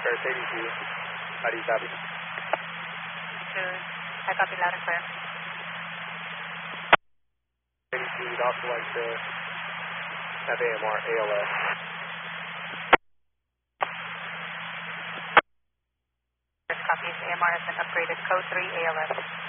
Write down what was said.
First 82. How do you copy? Good. I copy loud and clear. 82, we'd also like to have AMR ALS. First copy is AMR has been upgraded. Code 3 ALS.